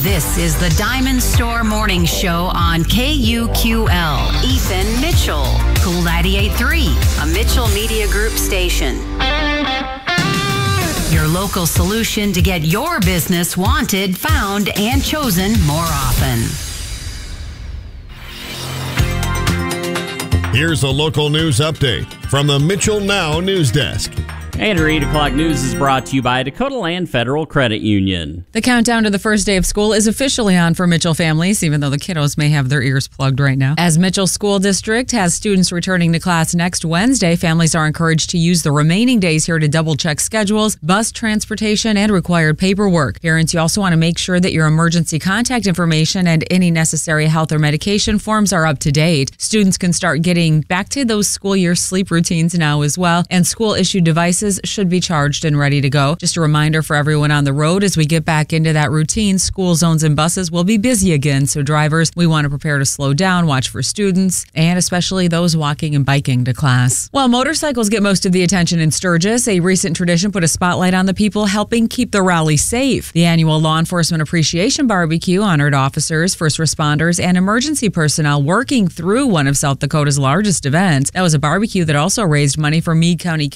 This is the Diamond Store Morning Show on KUQL. Ethan Mitchell, Cool 98.3, a Mitchell Media Group station. Your local solution to get your business wanted, found, and chosen more often. Here's a local news update from the Mitchell Now News Desk. And your 8 o'clock news is brought to you by Dakota Land Federal Credit Union. The countdown to the first day of school is officially on for Mitchell families, even though the kiddos may have their ears plugged right now. As Mitchell School District has students returning to class next Wednesday, families are encouraged to use the remaining days here to double-check schedules, bus transportation, and required paperwork. Parents, you also want to make sure that your emergency contact information and any necessary health or medication forms are up to date. Students can start getting back to those school year sleep routines now as well, and school-issued devices should be charged and ready to go. Just a reminder for everyone on the road, as we get back into that routine, school zones and buses will be busy again. So drivers, we want to prepare to slow down, watch for students, and especially those walking and biking to class. While motorcycles get most of the attention in Sturgis, a recent tradition put a spotlight on the people helping keep the rally safe. The annual Law Enforcement Appreciation Barbecue honored officers, first responders, and emergency personnel working through one of South Dakota's largest events. That was a barbecue that also raised money for Meade County